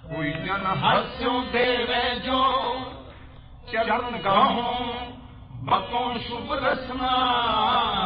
कोई जन हस्यो देवे जो चरण गाऊं बतों शुभ रसना